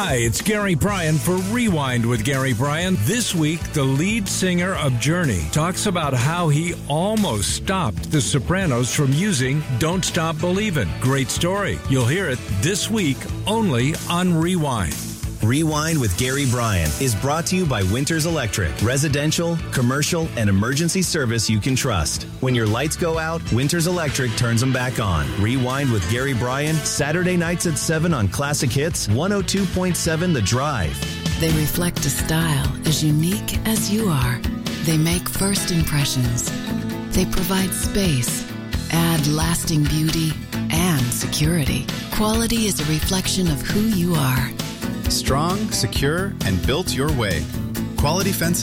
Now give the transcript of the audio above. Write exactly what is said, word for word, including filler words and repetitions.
Hi, it's Gary Bryan for Rewind with Gary Bryan. This week, the lead singer of Journey talks about how he almost stopped The Sopranos from using Don't Stop Believin'. Great story. You'll hear it this week only on Rewind. Rewind with Gary Bryan is brought to you by Winters Electric. Residential, commercial, and emergency service you can trust. When your lights go out, Winters Electric turns them back on. Rewind with Gary Bryan, Saturday nights at seven on Classic Hits, one oh two point seven The Drive. They reflect a style as unique as you are. They make first impressions. They provide space, add lasting beauty, and security. Quality is a reflection of who you are. Strong, secure, and built your way. Quality Fences.